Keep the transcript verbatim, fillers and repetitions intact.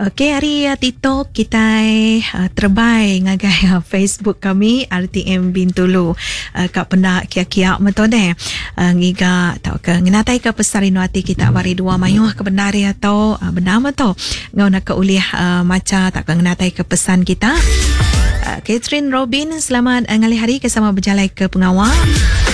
Okey, hari uh, TikTok kita uh, terbaik ngagai uh, Facebook kami R T M Bintulu. Uh, kak pernah kia-kia betul deh. Uh, ngiga tau ke ngenatai ke pesan rindu hati kita bari dua mayuh ke benar ya tau. Uh, benar betul. Ngau nak ke uliah uh, maca tak ke ngenatai ke pesan kita. Uh, Catherine Robin, selamat uh, ngali hari ke sama berjalan ke pengawal.